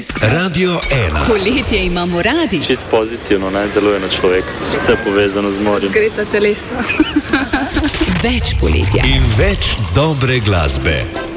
Radio 1. Poletje imamo radi. Čist pozitivno, ne, deluje na človeka. Vse povezano z morjem. Razgreta telesa. Več poletja. In več dobre glasbe.